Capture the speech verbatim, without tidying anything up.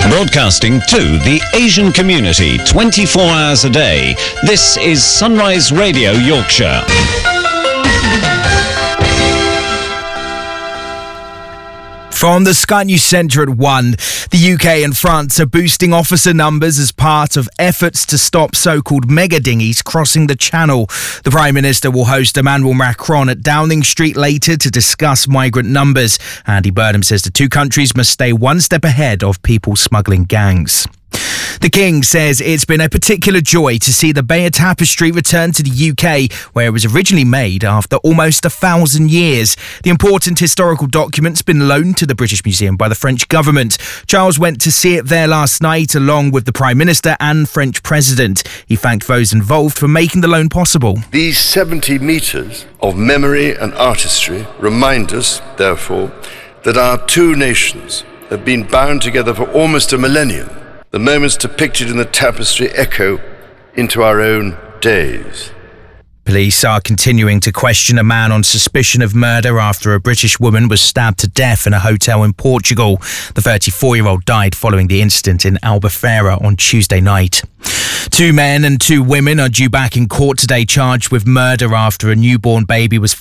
Broadcasting to the Asian community twenty-four hours a day, this is Sunrise Radio Yorkshire. From the Sky News Centre at one, the U K and France are boosting officer numbers as part of efforts to stop so-called mega dinghies crossing the Channel. The Prime Minister will host Emmanuel Macron at Downing Street later to discuss migrant numbers. Andy Burnham says the two countries must stay one step ahead of people smuggling gangs. The King says it's been a particular joy to see the Bayeux Tapestry return to the U K, where it was originally made after almost a thousand years. The important historical document's been loaned to the British Museum by the French government. Charles went to see it there last night along with the Prime Minister and French President. He thanked those involved for making the loan possible. These seventy metres of memory and artistry remind us, therefore, that our two nations have been bound together for almost a millennium. The moments depicted in the tapestry echo into our own days. Police are continuing to question a man on suspicion of murder after a British woman was stabbed to death in a hotel in Portugal. The thirty-four-year-old died following the incident in Albufeira on Tuesday night. Two men and two women are due back in court today charged with murder after a newborn baby was